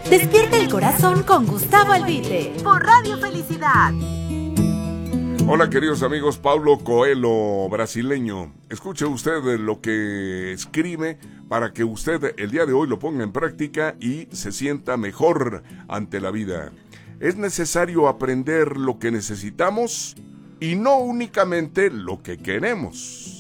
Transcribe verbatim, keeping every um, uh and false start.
Despierta el corazón con Gustavo Albite por Radio Felicidad. Hola queridos amigos, Paulo Coelho, brasileño. Escuche usted lo que escribe para que usted el día de hoy lo ponga en práctica y se sienta mejor ante la vida. Es necesario aprender lo que necesitamos y no únicamente lo que queremos.